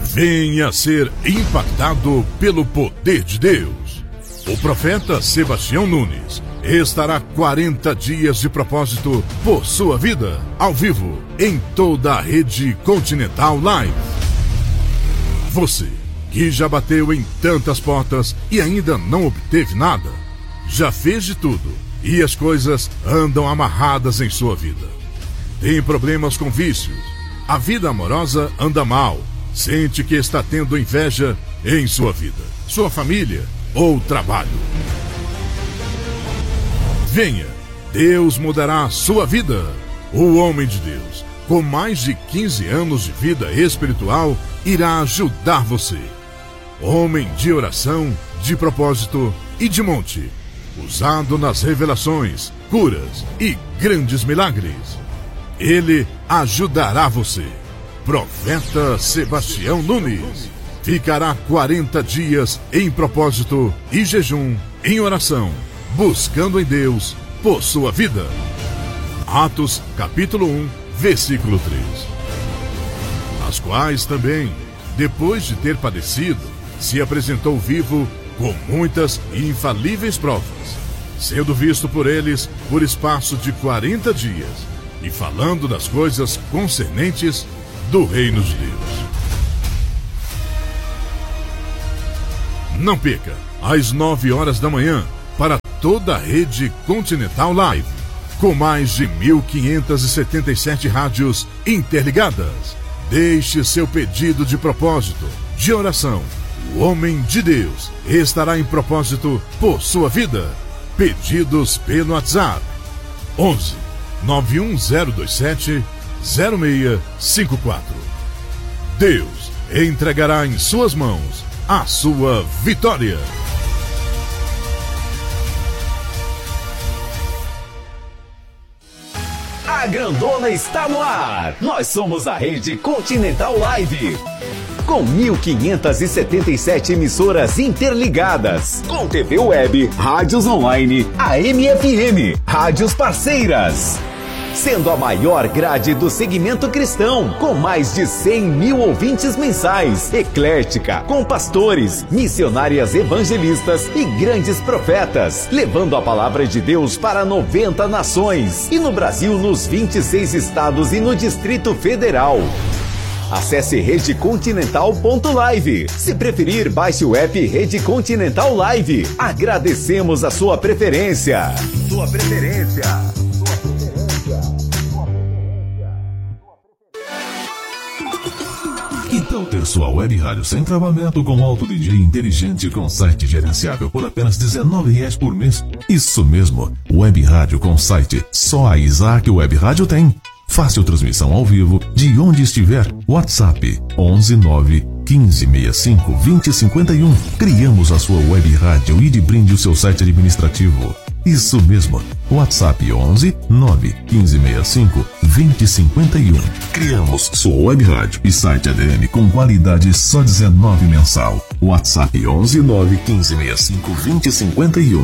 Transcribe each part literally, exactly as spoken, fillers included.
Venha ser impactado pelo poder de Deus. O profeta Sebastião Nunes estará quarenta dias de propósito por sua vida, ao vivo, em toda a rede Continental Live. Você que já bateu em tantas portas e ainda não obteve nada, já fez de tudo e as coisas andam amarradas em sua vida. Tem problemas com vícios, a vida amorosa anda mal, sente que está tendo inveja em sua vida, sua família ou trabalho. Venha, Deus mudará a sua vida. O homem de Deus, com mais de quinze anos de vida espiritual, irá ajudar você. Homem de oração, de propósito e de monte, usado nas revelações, curas e grandes milagres. Ele ajudará você. Profeta Sebastião Nunes ficará quarenta dias em propósito e jejum, em oração, buscando em Deus por sua vida. Atos capítulo um, versículo três. As quais também, depois de ter padecido, se apresentou vivo com muitas e infalíveis provas, sendo visto por eles por espaço de quarenta dias, e falando das coisas concernentes do reino de Deus. Não perca, às nove horas da manhã, para toda a rede Continental Live, com mais de mil quinhentas e setenta e sete rádios interligadas. Deixe seu pedido de propósito, de oração. O homem de Deus estará em propósito por sua vida. Pedidos pelo WhatsApp onze, nove um zero dois sete, zero seis cinco quatro. Deus entregará em suas mãos a sua vitória. A grandona está no ar. Nós somos a rede Continental Live, com mil quinhentas e setenta e sete emissoras interligadas, com T V web, rádios online, A M F M, rádios parceiras, sendo a maior grade do segmento cristão, com mais de cem mil ouvintes mensais, eclética, com pastores, missionárias evangelistas e grandes profetas, levando a palavra de Deus para noventa nações, e no Brasil, nos vinte e seis estados e no Distrito Federal. Acesse rede continental ponto live. Se preferir, baixe o app Rede Continental Live. Agradecemos a sua preferência. Sua preferência. Então ter sua web rádio sem travamento com alto D J inteligente com site gerenciável por apenas dezenove reais por mês. Isso mesmo, web rádio com site. Só a Isaac Web Rádio tem. Fácil transmissão ao vivo de onde estiver. WhatsApp onze nove quinze sessenta e cinco vinte cinquenta e um. Criamos a sua web rádio e de brinde o seu site administrativo. Isso mesmo, WhatsApp onze nove quinze sessenta e cinco vinte cinquenta e um. Criamos sua web rádio e site A D M com qualidade só dezenove mensal. WhatsApp onze nove quinze sessenta e cinco vinte cinquenta e um.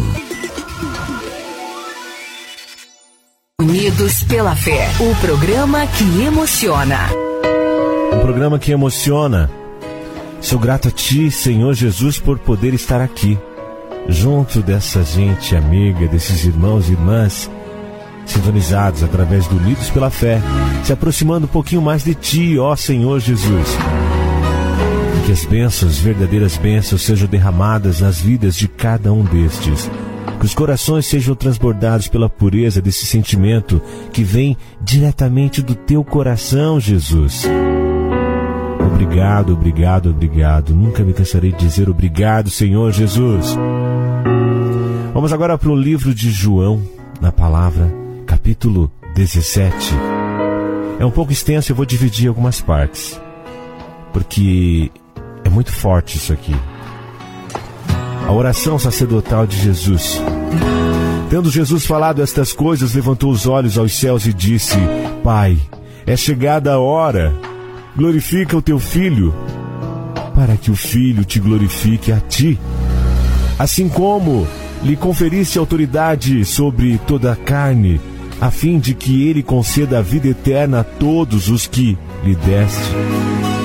Unidos pela Fé, o programa que emociona. Um programa que emociona. Sou grato a Ti, Senhor Jesus, por poder estar aqui, junto dessa gente amiga, desses irmãos e irmãs, sintonizados através do Unidos pela Fé, se aproximando um pouquinho mais de Ti, ó Senhor Jesus. Que as bênçãos, verdadeiras bênçãos, sejam derramadas nas vidas de cada um destes. Que os corações sejam transbordados pela pureza desse sentimento que vem diretamente do Teu coração, Jesus. Obrigado, obrigado, obrigado. Nunca me cansarei de dizer obrigado, Senhor Jesus. Vamos agora para o livro de João, na palavra, capítulo dezessete. É um pouco extenso, eu vou dividir algumas partes, porque é muito forte isso aqui. A oração sacerdotal de Jesus. Tendo Jesus falado estas coisas, levantou os olhos aos céus e disse: Pai, é chegada a hora, glorifica o teu Filho, para que o Filho te glorifique a ti, assim como lhe conferiste autoridade sobre toda a carne, a fim de que ele conceda a vida eterna a todos os que lhe deste.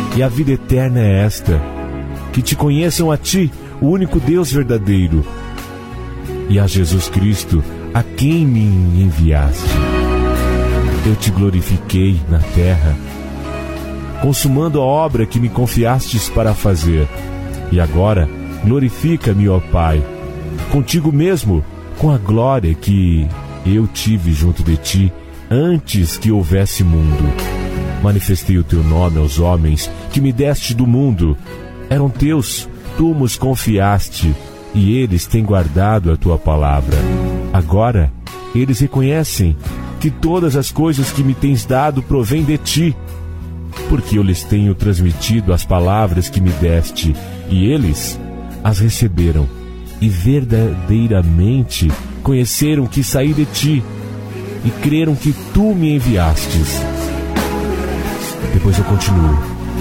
E a vida eterna é esta: que te conheçam a ti, o único Deus verdadeiro, e a Jesus Cristo, a quem me enviaste. Eu te glorifiquei na terra, consumando a obra que me confiastes para fazer. E agora, glorifica-me, ó Pai, contigo mesmo, com a glória que eu tive junto de ti antes que houvesse mundo. Manifestei o teu nome aos homens que me deste do mundo. Eram teus, tu nos confiaste, e eles têm guardado a tua palavra. Agora, eles reconhecem que todas as coisas que me tens dado provêm de ti, porque eu lhes tenho transmitido as palavras que me deste, e eles as receberam, e verdadeiramente conheceram que saí de ti, e creram que tu me enviastes. Depois eu continuo.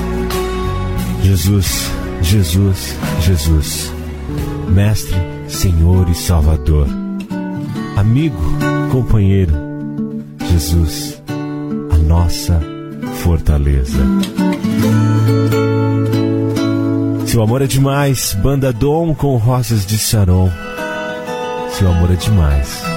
Jesus, Jesus, Jesus, Mestre, Senhor e Salvador, amigo, companheiro, Jesus, a nossa fortaleza. Seu amor é demais, Banda Dom com Rosas de Sharon. Seu amor é demais.